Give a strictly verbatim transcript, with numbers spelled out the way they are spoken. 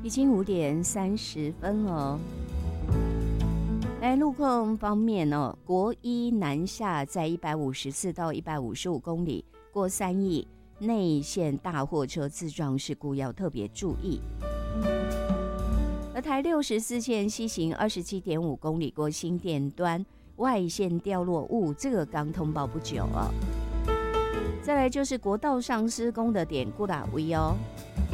已经五点三十分了。来，路况方面哦，国一南下在一百五十四到一百五十五公里过三义内线大货车自撞事故要特别注意。而台六十四线西行二十七点五公里过新店端外线掉落物，这个刚通报不久哦。再来就是国道上施工的典固拉威哦。